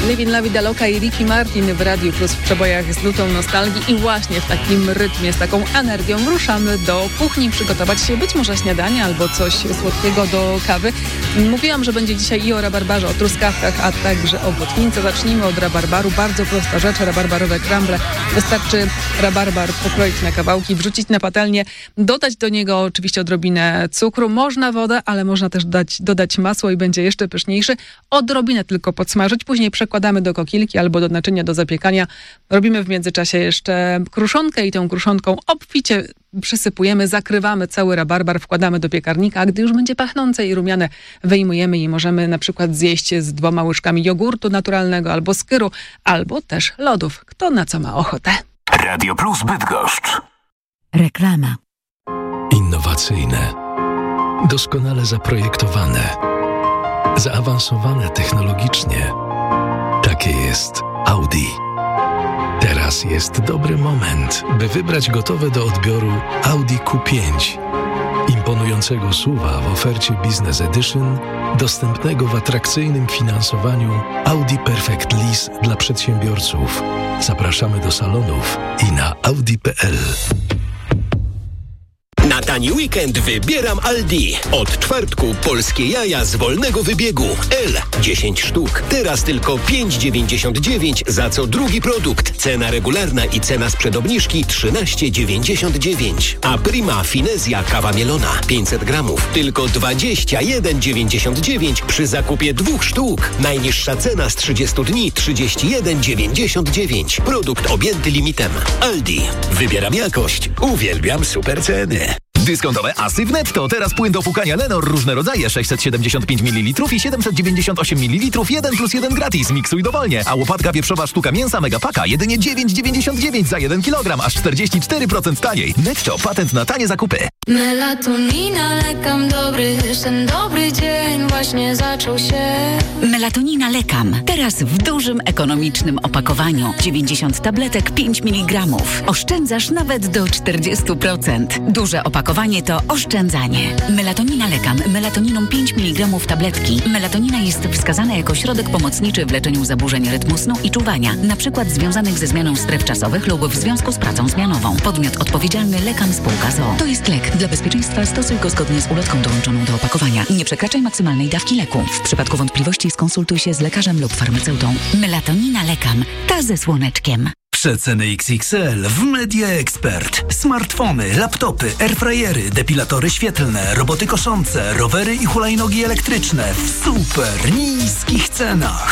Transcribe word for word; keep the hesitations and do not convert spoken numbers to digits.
Living La Vida Loca i Ricky Martin w Radiu Plus w przebojach z nutą nostalgii i właśnie w takim rytmie, z taką energią ruszamy do kuchni, przygotować się być może śniadanie albo coś słodkiego do kawy. Mówiłam, że będzie dzisiaj i o rabarbarze, o truskawkach, a także o botwince. Zacznijmy od rabarbaru. Bardzo prosta rzecz, rabarbarowe crumble. Wystarczy rabarbar pokroić na kawałki, wrzucić na patelnię, dodać do niego oczywiście odrobinę cukru. Można wodę, ale można też dać, dodać masło i będzie jeszcze pyszniejszy. Odrobinę tylko podsmażyć, później przekładamy do kokilki albo do naczynia do zapiekania. Robimy w międzyczasie jeszcze kruszonkę i tą kruszonką obficie przysypujemy, zakrywamy cały rabarbar, wkładamy do piekarnika, a gdy już będzie pachnące i rumiane, wyjmujemy i możemy na przykład zjeść z dwoma łyżkami jogurtu naturalnego albo skyru, albo też lodów. Kto na co ma ochotę. Radio Plus Bydgoszcz. Reklama. Innowacyjne, doskonale zaprojektowane, zaawansowane technologicznie. Takie jest Audi. Teraz jest dobry moment, by wybrać gotowe do odbioru Audi Q pięć. Imponującego S U V-a w ofercie Business Edition, dostępnego w atrakcyjnym finansowaniu Audi Perfect Lease dla przedsiębiorców. Zapraszamy do salonów i na audi kropka p l. Na tani weekend wybieram Aldi. Od czwartku polskie jaja z wolnego wybiegu. L. dziesięć sztuk. Teraz tylko pięć dziewięćdziesiąt dziewięć za co drugi produkt. Cena regularna i cena sprzed obniżki trzynaście dziewięćdziesiąt dziewięć. A Prima Finezja kawa mielona pięćset gramów. Tylko dwadzieścia jeden dziewięćdziesiąt dziewięć przy zakupie dwóch sztuk. Najniższa cena z trzydziestu dni trzydzieści jeden dziewięćdziesiąt dziewięć. Produkt objęty limitem. Aldi. Wybieram jakość. Uwielbiam super ceny. Dyskontowe asy w netto. Teraz płyn do płukania Lenor. Różne rodzaje. sześćset siedemdziesiąt pięć mililitrów i siedemset dziewięćdziesiąt osiem mililitrów. jeden plus jeden gratis. Miksuj dowolnie. A łopatka wieprzowa sztuka mięsa Megapaka jedynie dziewięć dziewięćdziesiąt dziewięć za jeden kilogram. Aż czterdzieści cztery procent taniej. Netto. Patent na tanie zakupy. Melatonina, lekam dobry, ten dobry dzień właśnie zaczął się. Melatonina Lekam. Teraz w dużym, ekonomicznym opakowaniu. dziewięćdziesiąt tabletek, pięć miligramów. Oszczędzasz nawet do czterdzieści procent. Duże opakowanie to oszczędzanie. Melatonina Lekam. Melatoniną pięć miligramów tabletki. Melatonina jest wskazana jako środek pomocniczy w leczeniu zaburzeń rytmu snu i czuwania, na przykład związanych ze zmianą stref czasowych lub w związku z pracą zmianową. Podmiot odpowiedzialny Lekam Spółka z o o. To jest lek. Dla bezpieczeństwa stosuj go zgodnie z ulotką dołączoną do opakowania. Nie przekraczaj maksymalnej dawki leku. W przypadku wątpliwości skonsultuj się z lekarzem lub farmaceutą. Melatonina Lekam. Ta ze słoneczkiem. Przeceny X X L w Media Expert. Smartfony, laptopy, airfryery, depilatory świetlne, roboty koszące, rowery i hulajnogi elektryczne w super niskich cenach.